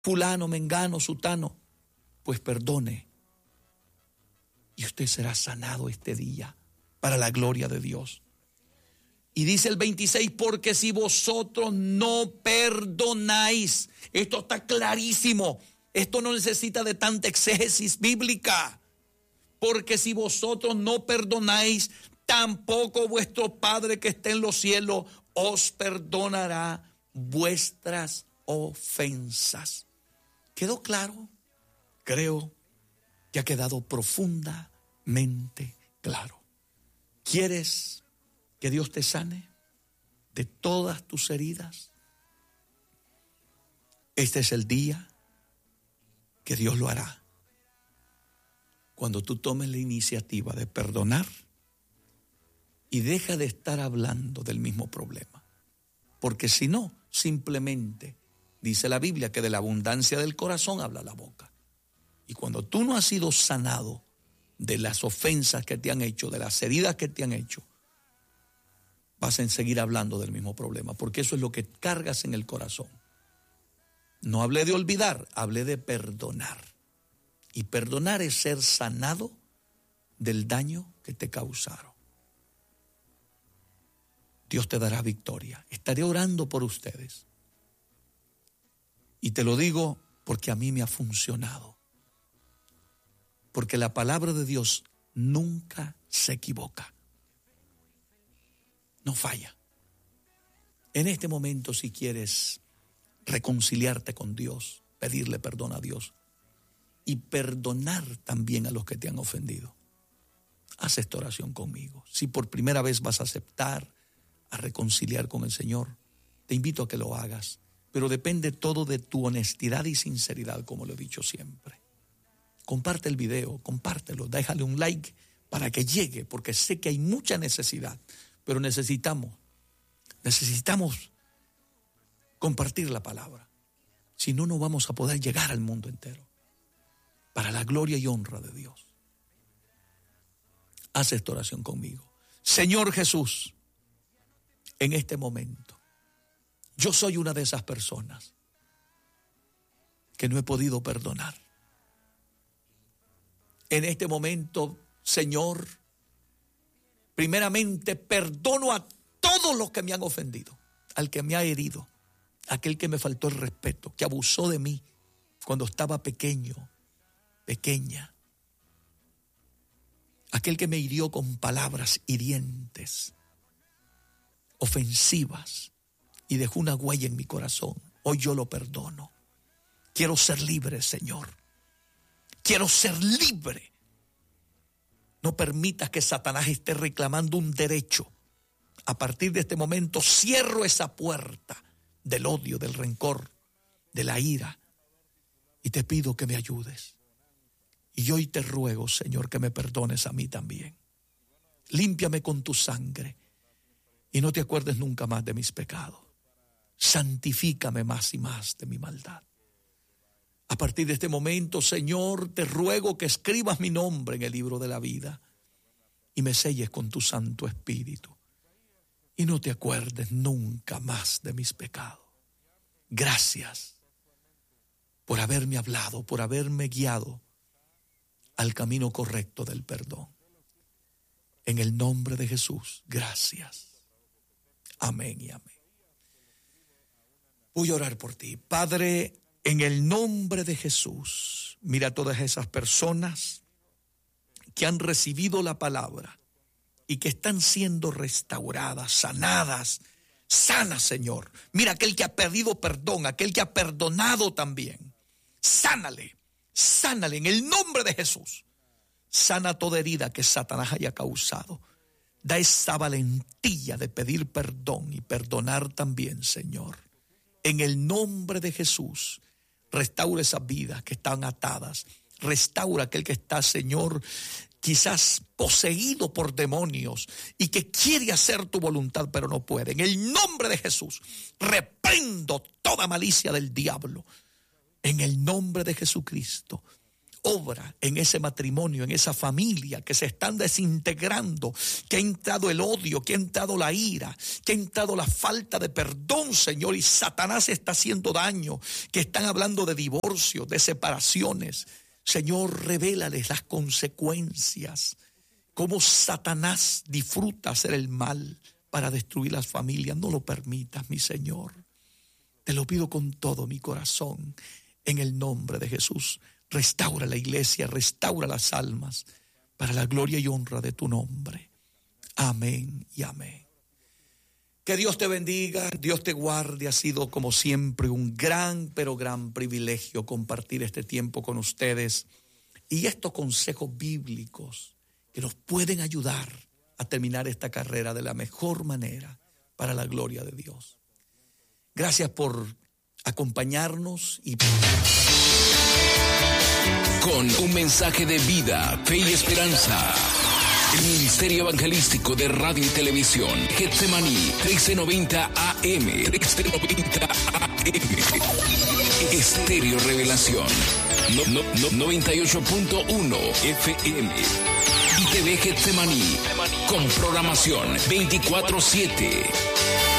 fulano, mengano, sutano, pues perdone. Y usted será sanado este día para la gloria de Dios. Y dice el 26, porque si vosotros no perdonáis, esto está clarísimo, esto no necesita de tanta exégesis bíblica, porque si vosotros no perdonáis, tampoco vuestro Padre que está en los cielos os perdonará vuestras ofensas. ¿Quedó claro? Creo que ha quedado profundamente claro. ¿Quieres que Dios te sane de todas tus heridas? Este es el día que Dios lo hará. Cuando tú tomes la iniciativa de perdonar y deja de estar hablando del mismo problema. Porque si no, simplemente dice la Biblia que de la abundancia del corazón habla la boca. Y cuando tú no has sido sanado de las ofensas que te han hecho, de las heridas que te han hecho, vas a seguir hablando del mismo problema, porque eso es lo que cargas en el corazón. No hablé de olvidar, hablé de perdonar. Y perdonar es ser sanado del daño que te causaron. Dios te dará victoria. Estaré orando por ustedes. Y te lo digo porque a mí me ha funcionado. Porque la palabra de Dios nunca se equivoca. No falla. En este momento, si quieres reconciliarte con Dios, pedirle perdón a Dios y perdonar también a los que te han ofendido, haz esta oración conmigo. Si por primera vez vas a aceptar a reconciliar con el Señor, te invito a que lo hagas, pero depende todo de tu honestidad y sinceridad, como lo he dicho siempre. Comparte el video, compártelo, déjale un like para que llegue, porque sé que hay mucha necesidad, pero necesitamos compartir la palabra. Si no, no vamos a poder llegar al mundo entero. Para la gloria y honra de Dios. Haz esta oración conmigo. Señor Jesús, en este momento, yo soy una de esas personas que no he podido perdonar. En este momento, Señor, primeramente perdono a todos los que me han ofendido, al que me ha herido, aquel que me faltó el respeto, que abusó de mí cuando estaba pequeño, pequeña, aquel que me hirió con palabras hirientes, ofensivas, y dejó una huella en mi corazón. Hoy yo lo perdono. Quiero ser libre, Señor. Quiero ser libre. No permitas que Satanás esté reclamando un derecho. A partir de este momento cierro esa puerta del odio, del rencor, de la ira, y te pido que me ayudes. Y hoy te ruego, Señor, que me perdones a mí también. Límpiame con tu sangre y no te acuerdes nunca más de mis pecados. Santifícame más y más de mi maldad. A partir de este momento, Señor, te ruego que escribas mi nombre en el libro de la vida y me selles con tu Santo Espíritu. Y no te acuerdes nunca más de mis pecados. Gracias por haberme hablado, por haberme guiado al camino correcto del perdón. En el nombre de Jesús, gracias. Amén y amén. Voy a orar por ti. Padre, en el nombre de Jesús, mira a todas esas personas que han recibido la palabra y que están siendo restauradas, sanadas, sanas, Señor. Mira aquel que ha pedido perdón, aquel que ha perdonado también. Sánale, sánale en el nombre de Jesús. Sana toda herida que Satanás haya causado. Da esa valentía de pedir perdón y perdonar también, Señor. En el nombre de Jesús, restaura esas vidas que están atadas. Restaura aquel que está, Señor, quizás poseído por demonios y que quiere hacer tu voluntad, pero no puede. En el nombre de Jesús, reprendo toda malicia del diablo. En el nombre de Jesucristo, obra en ese matrimonio, en esa familia, que se están desintegrando, que ha entrado el odio, que ha entrado la ira, que ha entrado la falta de perdón, Señor, y Satanás está haciendo daño, que están hablando de divorcio, de separaciones. Señor, revélales las consecuencias, cómo Satanás disfruta hacer el mal para destruir las familias. No lo permitas, mi Señor. Te lo pido con todo mi corazón, en el nombre de Jesús. Restaura la iglesia, restaura las almas, para la gloria y honra de tu nombre. Amén y amén. Que Dios te bendiga, Dios te guarde. Ha sido como siempre un gran, pero gran privilegio compartir este tiempo con ustedes y estos consejos bíblicos que nos pueden ayudar a terminar esta carrera de la mejor manera para la gloria de Dios. Gracias por acompañarnos y con un mensaje de vida, fe y esperanza. El Ministerio Evangelístico de Radio y Televisión, Getsemaní, 1390 AM, 1390 AM. Estéreo Revelación, 98.1 FM. Y TV Getsemaní, con programación 24/7.